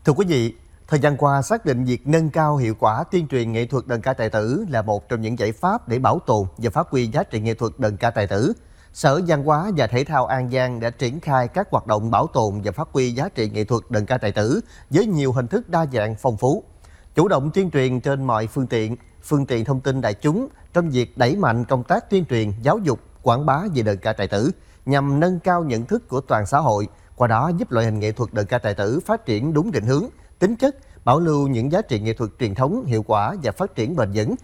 Thưa quý vị, thời gian qua xác định việc nâng cao hiệu quả tuyên truyền nghệ thuật đờn ca tài tử là một trong những giải pháp để bảo tồn và phát huy giá trị nghệ thuật đờn ca tài tử. Sở Văn hóa và Thể thao An Giang đã triển khai các hoạt động bảo tồn và phát huy giá trị nghệ thuật đờn ca tài tử với nhiều hình thức đa dạng phong phú. Chủ động tuyên truyền trên mọi phương tiện thông tin đại chúng trong việc đẩy mạnh công tác tuyên truyền, giáo dục, quảng bá về đờn ca tài tử nhằm nâng cao nhận thức của toàn xã hội, qua đó giúp loại hình nghệ thuật đờn ca tài tử phát triển đúng định hướng, tính chất, bảo lưu những giá trị nghệ thuật truyền thống hiệu quả và phát triển bền vững